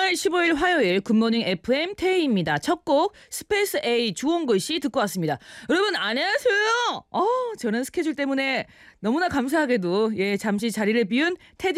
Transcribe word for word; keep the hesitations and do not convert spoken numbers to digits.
십이월 십오일 화요일 굿모닝 에프엠 태희입니다. 첫 곡 스페이스 A 주원글 씨 듣고 왔습니다. 여러분 안녕하세요. 어, 저는 스케줄 때문에 너무나 감사하게도 예 잠시 자리를 비운 테디